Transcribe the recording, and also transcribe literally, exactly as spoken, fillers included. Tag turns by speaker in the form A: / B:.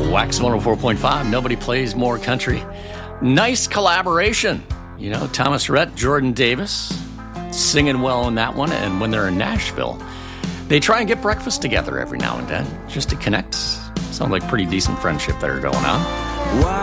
A: Wax one oh four point five. Nobody plays more country. Nice collaboration. You know, Thomas Rhett, Jordan Davis, singing well in that one. And when they're in Nashville, they try and get breakfast together every now and then just to connect. Sounds like pretty decent friendship there going on.